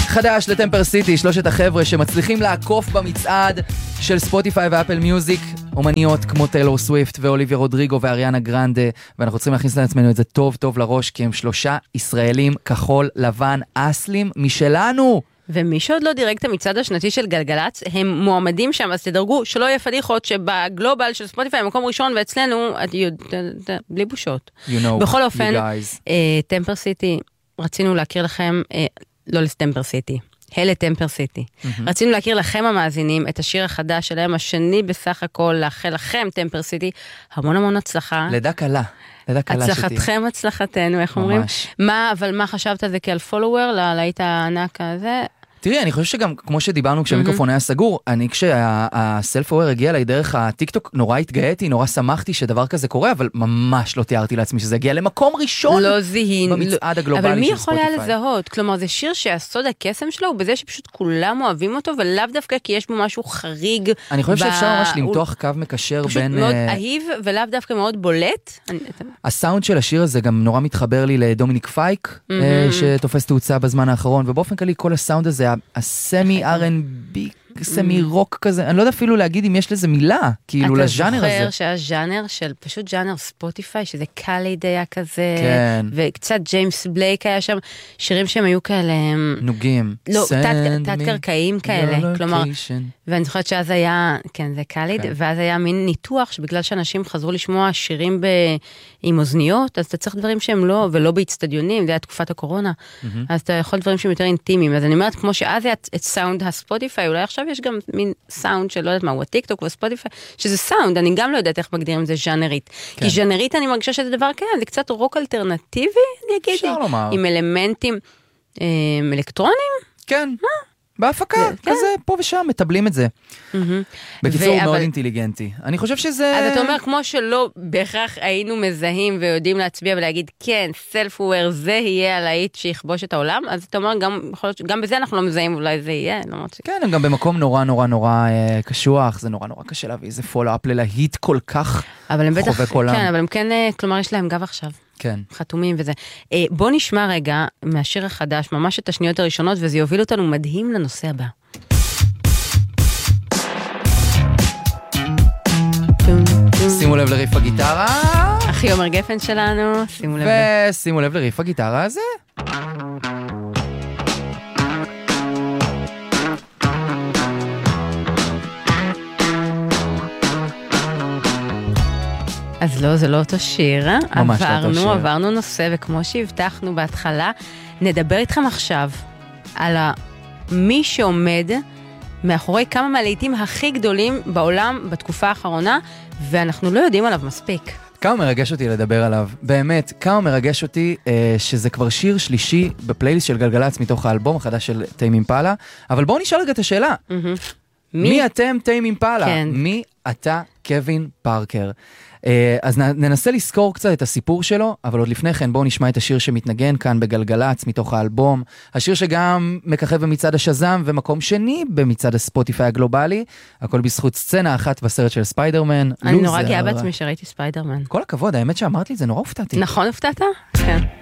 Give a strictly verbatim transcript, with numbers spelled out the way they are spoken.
חדש לטמפר סיטי, שלושת החבר'ה שמצליחים לעקוף במצעד של ספוטיפיי ואפל מיוזיק, אומניות כמו טיילור סוויפט ואוליביה רודריגו ואריאנה גרנדה, ואנחנו צריכים להכניס לעצמנו את זה טוב טוב לראש, כי הם שלושה ישראלים כחול לבן אסלים משלנו. ומי שעוד לא דירג את המצעד השנתי של גלגלץ, הם מועמדים שם, אז תדרגו שלא יהיה פדיחות שבגלובל של ספוטיפיי מקום ראשון, ואצלנו, בלי בושות. You know, בכל אופן, טמפר סיטי, רצינו להכיר לכם, לא לטמפר סיטי, הלה טמפר סיטי. רצינו להכיר לכם המאזינים את השיר החדש שלהם, השני בסך הכל, לאחל לכם טמפר סיטי, המון המון הצלחה. לידה קלה. הצלחתכם, הצלחתכם, איך אומרים? מה, אבל מה חשבת על זה כעל פולוור, להיט הענק הזה? תראי, אני חושב שגם, כמו שדיברנו כשהמיקרופון היה סגור, אני כשהסלף-אוור הגיע לי דרך הטיק-טוק, נורא התגאיתי, נורא שמחתי שדבר כזה קורה, אבל ממש לא תיארתי לעצמי שזה הגיע למקום ראשון במצעד הגלובלי של ספוטיפיי. אבל מי יכול היה לזהות? כלומר, זה שיר שהסוד הקסם שלו הוא בזה שפשוט כולם אוהבים אותו, ולאו דווקא כי יש בו משהו חריג. אני חושב שאפשר ממש למתוח קו מקשר בין... פשוט מאוד אהיב ולאו דווקא מאוד בולט. הסאונד של השיר הזה גם נורא מתחבר לי לדומיניק פייק, שתופס תאוצה בזמן האחרון, ובאופן כללי כל הסאונד הזה הסמי אר אנד בי, סמי רוק כזה, אני לא יודע אפילו להגיד אם יש לזה מילה, כאילו לז'אנר הזה. אתה זוכר שהז'אנר של פשוט ז'אנר ספוטיפיי, שזה קליד היה כזה, כן. וקצת ג'יימס בלייק היה שם, שירים שהם היו כאלה... נוגים. לא, תת-קרקעיים כאלה, כלומר, ואני זוכרת שאז היה, כן, זה קליד, ואז היה מין ניתוח, שבגלל שאנשים חזרו לשמוע שירים עם אוזניות, אז אתה צריך דברים שהם לא, ולא באצטדיונים, זה היה תקופת הקורונה, אז אתה יכול דברים שהם יותר אינטימיים, אז אני אומרת, כמו שאז היה את סאונד הספוטיפיי, אולי עכשיו יש גם מין סאונד שלא יודעת מה, הוא הטיק-טוק והספוטיפיי, שזה סאונד, אני גם לא יודעת איך מגדירים את זה ז'אנרית. כן. כי ז'אנרית אני מרגישה שזה דבר כן, זה קצת רוק אלטרנטיבי, אני אגיד. אפשר לומר. עם אלמנטים אה, אלקטרונים? כן. מה? בהפקה, כזה פה ושם, מטבלים את זה. בקיצור, הוא מאוד אינטליגנטי. אני חושב שזה... אז אתה אומר, כמו שלא בהכרח היינו מזהים ויודעים להצביע ולהגיד, כן, סלף-אוור, זה יהיה הלהיט שיכבוש את העולם, אז אתה אומר, גם בזה אנחנו לא מזהים, אולי זה יהיה. כן, הם גם במקום נורא נורא נורא קשוח, זה נורא נורא קשה להביא איזה פולו-אפ ללהיט כל כך חובק עולם. כן, אבל הם כן, כלומר, יש להם גב עכשיו. כן. חתומים וזה. בוא נשמע רגע מהשיר החדש, ממש את השניות הראשונות, וזה יוביל אותנו מדהים לנושא הבא. שימו לב לריף הגיטרה. אחי עומר גפן שלנו, שימו לב. ושימו לב לריף הגיטרה הזה. אז לא, זה לא אותו שיר, ממש עברנו, לא אותו שיר. עברנו נושא, וכמו שהבטחנו בהתחלה, נדבר איתכם עכשיו על מי שעומד מאחורי כמה מהלהיטים הכי גדולים בעולם בתקופה האחרונה, ואנחנו לא יודעים עליו מספיק. כמה מרגש אותי לדבר עליו, באמת, כמה מרגש אותי אה, שזה כבר שיר שלישי בפלייליסט של גלגלץ מתוך האלבום החדש של טיים אימפלה, אבל בואו נשאל רגע את השאלה. Mm-hmm. מי? מי אתם טיים אימפלה? כן. מי אתה קווין פארקר? אז ננסה לזכור קצת את הסיפור שלו, אבל עוד לפני כן בואו נשמע את השיר שמתנגן כאן בגלגלץ מתוך האלבום, השיר שגם מככב במצעד השזם ומקום שני במצעד הספוטיפיי הגלובלי, הכל בזכות סצנה אחת בסרט של ספיידרמן. אני נורא גאה בעצמי שראיתי ספיידרמן. כל הכבוד, האמת שאמרת לי זה נורא הופתעתי. נכון, הופתעת? כן.